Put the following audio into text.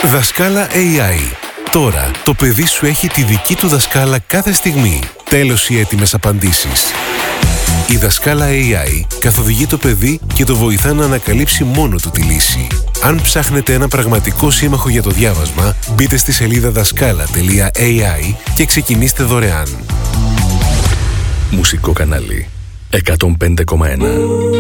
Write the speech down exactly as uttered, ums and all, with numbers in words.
Δασκάλα έι άι. Τώρα το παιδί σου έχει τη δική του δασκάλα κάθε στιγμή. Τέλος οι έτοιμες απαντήσεις. Η Δασκάλα έι άι καθοδηγεί το παιδί και το βοηθά να ανακαλύψει μόνο του τη λύση. Αν ψάχνετε ένα πραγματικό σύμμαχο για το διάβασμα, μπείτε στη σελίδα δασκάλα τελεία έι άι και ξεκινήστε δωρεάν. Μουσικό κανάλι εκατόν πέντε κόμμα ένα.